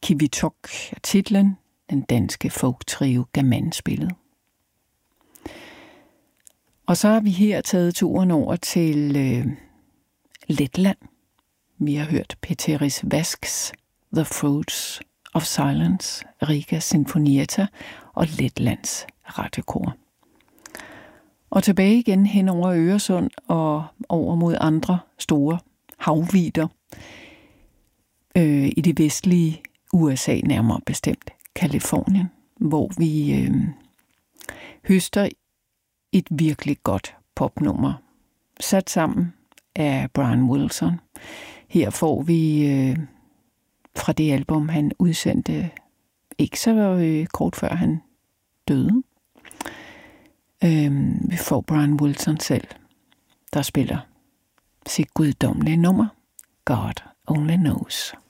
Kivitok er titlen, den danske folktrio Gaman spillede. Og så har vi her taget turen over til Letland. Vi har hørt Peteris Vasks The Fruits of Silence, Riga Sinfonietta og Letlands radiokor. Og tilbage igen hen over Øresund og over mod andre store havvidder i det vestlige USA, nærmere bestemt Californien, hvor vi høster et virkelig godt popnummer, sat sammen af Brian Wilson. Her får vi fra det album, han udsendte ikke så kort før han døde. Vi får Brian Wilson selv, der spiller sit guddommelige nummer, God Only Knows.